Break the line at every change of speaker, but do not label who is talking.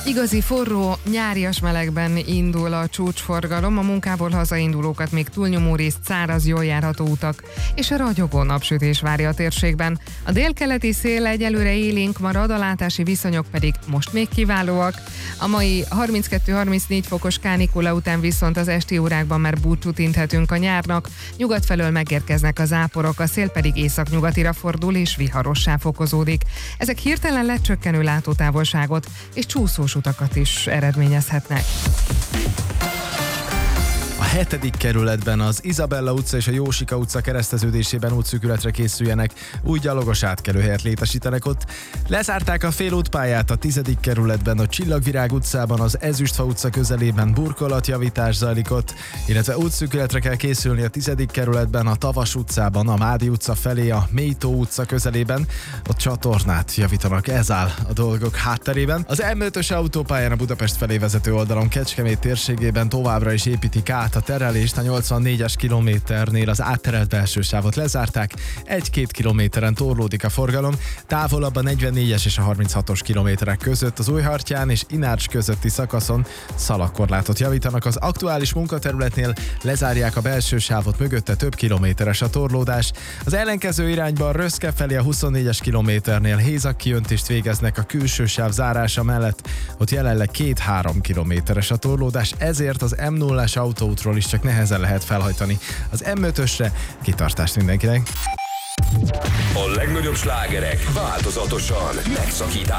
Igazi forró, nyárias melegben indul a csúcsforgalom, a munkából hazaindulókat még túlnyomó részt száraz, jól járható utak és a ragyogó napsütés várja a térségben. A délkeleti szél egyelőre élénk marad, a látási viszonyok pedig most még kiválóak. A mai 32-34 fokos kánikula után viszont az esti órákban már búcsút inthetünk a nyárnak, nyugat felől megérkeznek a záporok, a szél pedig északnyugatira fordul és viharossá fokozódik. Ezek hirtelen lecsökkenő látótávolságot és csúszós utakat is eredményezhetnek.
A 7. kerületben az Izabella utca és a Jósika utca kereszteződésében útszűkületre készüljenek, új gyalogos átkelőhelyet létesítenek ott. Lezárták a félútpályát a 10. kerületben, a Csillagvirág utcában, az Ezüstfa utca közelében burkolatjavítás zajlik ott, illetve útszűkületre kell készülni a 10. kerületben, a Tavas utcában, a Mádi utca felé, a Mélytó utca közelében, ott csatornát javítanak, ez áll a dolgok hátterében. Az M5-ös autópályán a Budapest felé vezető oldalon Kecskemét térségében továbbra is építik át a terelést, a 84-es kilométernél az átterelt belső sávot lezárták, 1-2 kilométeren torlódik a forgalom, távolabb a 44-es és a 36-os kilométerek között az Újhartyán és Inács közötti szakaszon szalagkorlátot javítanak, az aktuális munkaterületnél lezárják a belső sávot, mögötte több kilométeres a torlódás, az ellenkező irányban Röszke felé a 24-es kilométernél hézakkiöntést végeznek a külső sáv zárása mellett, ott jelenleg 2-3 kilométeres a torlódás, ezért az M0-as autóútról is csak nehezen lehet felhajtani. Az M5-ösre kitartást mindenkinek!
A legnagyobb slágerek változatosan megszakítás